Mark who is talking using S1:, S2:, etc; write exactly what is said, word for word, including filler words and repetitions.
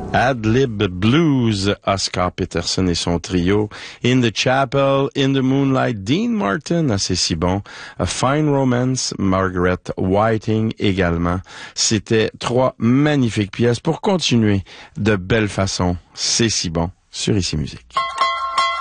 S1: Ad-Lib Blues, Oscar Peterson et son trio. In the Chapel, In the Moonlight, Dean Martin, assez si bon. A Fine Romance, Margaret Whiting également. C'était trois magnifiques pièces pour continuer de belle façon. C'est si bon sur Ici Musique.